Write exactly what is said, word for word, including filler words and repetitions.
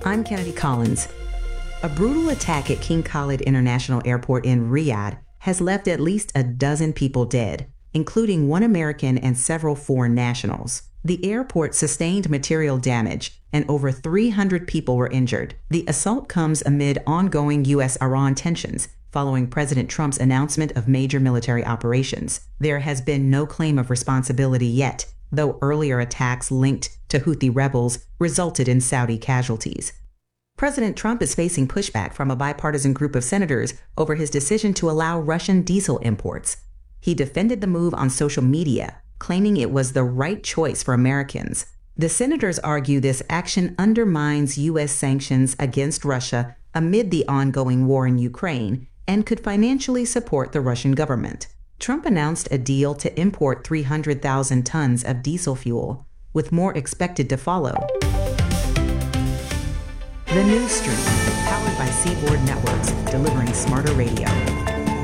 I'm Kennedy Collins. A brutal attack at King Khalid International Airport in Riyadh has left at least a dozen people dead, including one American and several foreign nationals. The airport sustained material damage, and over three hundred people were injured. The assault comes amid ongoing U S Iran tensions, following President Trump's announcement of major military operations. There has been no claim of responsibility yet, though earlier attacks linked to Houthi rebels resulted in Saudi casualties. President Trump is facing pushback from a bipartisan group of senators over his decision to allow Russian diesel imports. He defended the move on social media, claiming it was the right choice for Americans. The senators argue this action undermines U S sanctions against Russia amid the ongoing war in Ukraine and could financially support the Russian government. Trump announced a deal to import three hundred thousand tons of diesel fuel, with more expected to follow. The News Stream, powered by Seaboard Networks, delivering smarter radio.